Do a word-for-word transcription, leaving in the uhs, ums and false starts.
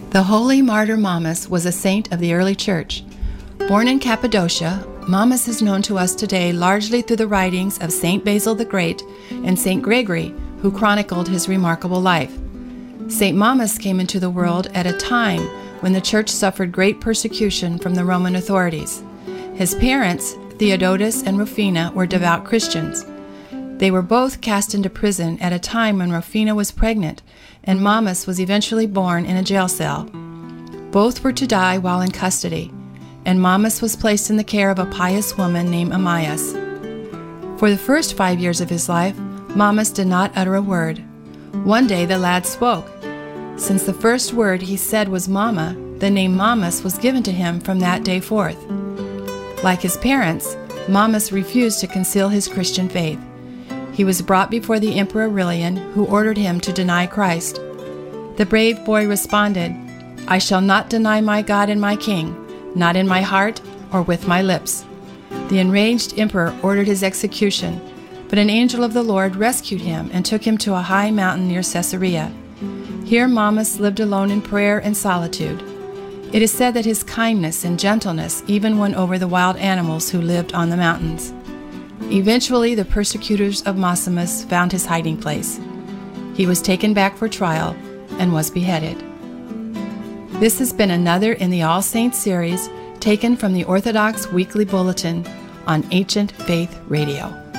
The holy martyr Momus was a saint of the early church. Born in Cappadocia, Momus is known to us today largely through the writings of Saint Basil the Great and Saint Gregory, who chronicled his remarkable life. Saint Momus came into the world at a time when the church suffered great persecution from the Roman authorities. His parents, Theodotus and Rufina, were devout Christians. They were both cast into prison at a time when Rufina was pregnant, and Momus was eventually born in a jail cell. Both were to die while in custody, and Momus was placed in the care of a pious woman named Ammias. For the first five years of his life, Momus did not utter a word. One day the lad spoke. Since the first word he said was Mama, the name Momus was given to him from that day forth. Like his parents, Momus refused to conceal his Christian faith. He was brought before the Emperor Aurelian, who ordered him to deny Christ. The brave boy responded, "I shall not deny my God and my King, not in my heart or with my lips." The enraged emperor ordered his execution, but an angel of the Lord rescued him and took him to a high mountain near Caesarea. Here Momus lived alone in prayer and solitude. It is said that his kindness and gentleness even won over the wild animals who lived on the mountains. Eventually, the persecutors of Maximus found his hiding place. He was taken back for trial and was beheaded. This has been another in the All Saints series taken from the Orthodox Weekly Bulletin on Ancient Faith Radio.